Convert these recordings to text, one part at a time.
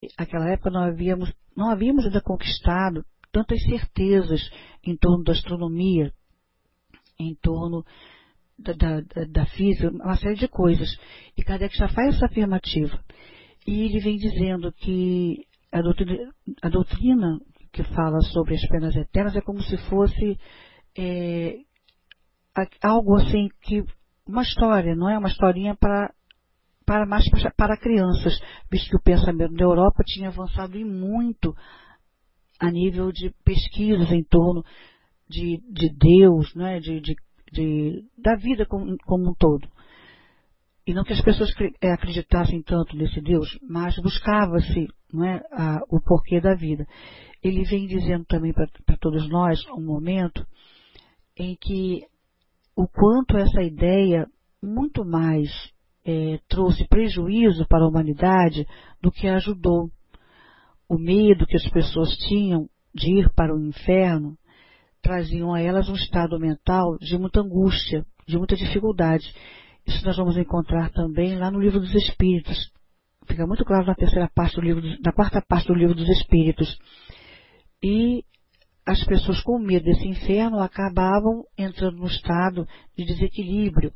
naquela época não havíamos ainda conquistado tantas certezas em torno da astronomia, em torno da física, uma série de coisas. E Kardec já faz essa afirmativa. E ele vem dizendo que a doutrina que fala sobre as penas eternas é como se fosse algo assim, uma história, não é uma historinha para crianças, visto que o pensamento da Europa tinha avançado em muito a nível de pesquisas em torno de Deus, não é? Da vida como um todo. E não que as pessoas acreditassem tanto nesse Deus, mas buscava-se, não é, o porquê da vida. Ele vem dizendo também para todos nós um momento em que o quanto essa ideia muito mais trouxe prejuízo para a humanidade do que ajudou. O medo que as pessoas tinham de ir para o inferno traziam a elas um estado mental de muita angústia, de muita dificuldade. Isso nós vamos encontrar também lá no Livro dos Espíritos. Fica muito claro na quarta parte do Livro dos Espíritos. E as pessoas com medo desse inferno acabavam entrando no estado de desequilíbrio.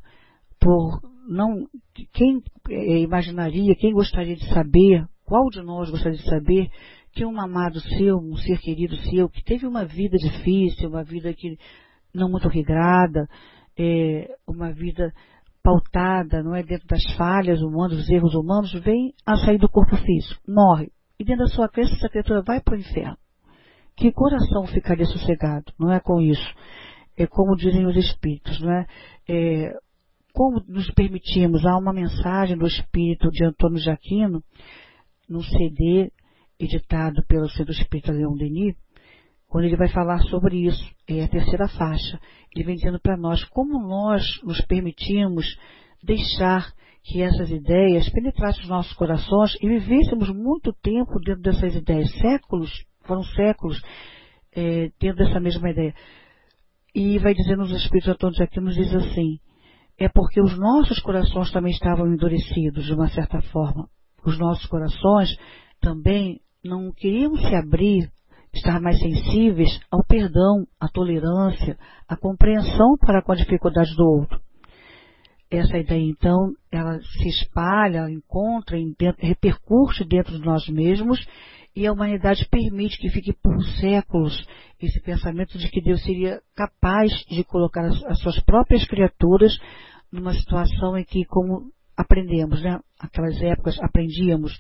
Quem imaginaria, quem gostaria de saber, qual de nós gostaria de saber que um amado seu, um ser querido seu, que teve uma vida difícil, uma vida que não muito regrada, uma vida pautada, não é, dentro das falhas humanas, dos erros humanos, vem a sair do corpo físico, morre. E dentro da sua crença, essa criatura vai para o inferno. Que coração ficaria sossegado, não é, com isso? É como dizem os espíritos, não é? Como nos permitimos, há uma mensagem do espírito de Antônio de Aquino, num CD editado pelo Centro Espírita Leon Denis, quando ele vai falar sobre isso, é a terceira faixa. Ele vem dizendo para nós como nós nos permitimos deixar que essas ideias penetrassem os nossos corações e vivêssemos muito tempo dentro dessas ideias, foram séculos dentro dessa mesma ideia. E vai dizendo os Espíritos Antônio de Aquino, nos diz assim, é porque os nossos corações também estavam endurecidos de uma certa forma. Os nossos corações também não queriam se abrir, estar mais sensíveis ao perdão, à tolerância, à compreensão para com a dificuldade do outro. Essa ideia, então, ela se espalha, ela encontra, repercute dentro de nós mesmos, e a humanidade permite que fique por séculos esse pensamento de que Deus seria capaz de colocar as suas próprias criaturas numa situação em que, como aprendemos, né? Aquelas épocas aprendíamos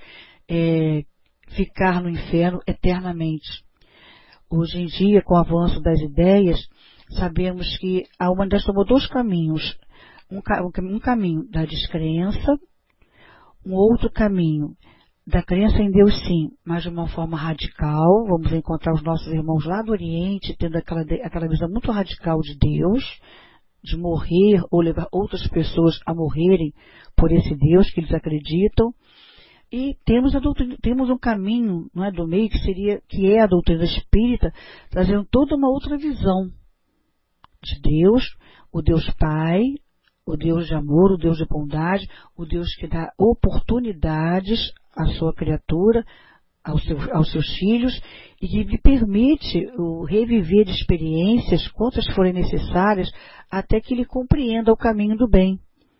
ficar no inferno eternamente. Hoje em dia, com o avanço das ideias, sabemos que a humanidade tomou dois caminhos. Um caminho da descrença, um outro caminho da crença em Deus sim, mas de uma forma radical. Vamos encontrar os nossos irmãos lá do Oriente tendo aquela visão muito radical de Deus, de morrer ou levar outras pessoas a morrerem por esse Deus que eles acreditam. E temos um caminho, não é, do meio, que é a doutrina espírita, trazendo toda uma outra visão de Deus, o Deus Pai, o Deus de amor, o Deus de bondade, o Deus que dá oportunidades à sua criatura, aos seus filhos, e que lhe permite o reviver de experiências, quantas forem necessárias, até que ele compreenda o caminho do bem.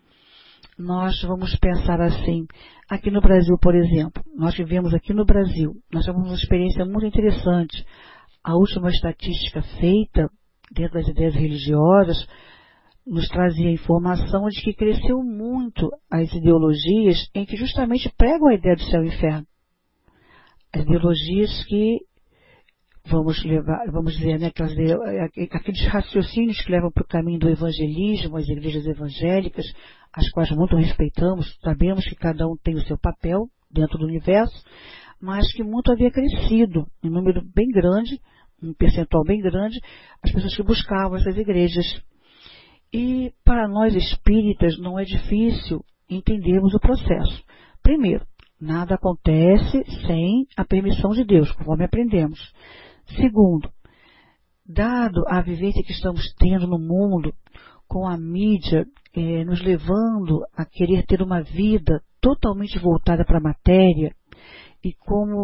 Nós vamos pensar assim, aqui no Brasil, por exemplo, nós vivemos aqui no Brasil, nós tivemos uma experiência muito interessante. A última estatística feita dentro das ideias religiosas nos trazia a informação de que cresceu muito as ideologias em que justamente pregam a ideia do céu e inferno. As ideologias que, vamos dizer, né, aqueles raciocínios que levam para o caminho do evangelismo, as igrejas evangélicas, as quais muito respeitamos, sabemos que cada um tem o seu papel dentro do universo, mas que muito havia crescido, em número bem grande, um percentual bem grande, as pessoas que buscavam essas igrejas. E para nós espíritas não é difícil entendermos o processo. Primeiro, nada acontece sem a permissão de Deus, conforme aprendemos. Segundo, dado a vivência que estamos tendo no mundo, com a mídia nos levando a querer ter uma vida totalmente voltada para a matéria, e como